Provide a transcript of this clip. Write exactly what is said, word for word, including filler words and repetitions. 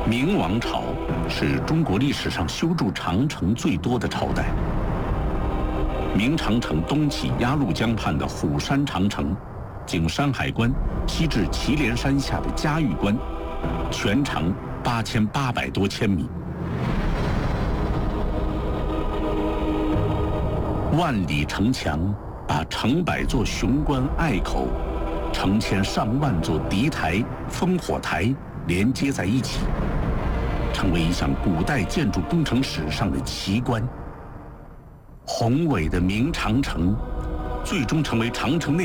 明王朝是中国历史上修筑长城最多的朝代。明长城东起鸭绿江畔的虎山长城，经山海关，西至祁连山下的嘉峪关，全长八千八百多千米。万里城墙把成百座雄关隘口、成千上万座敌台、烽火台连接在一起，成为一项古代建筑工程史上的奇观。宏伟的明长城，最终成为长城内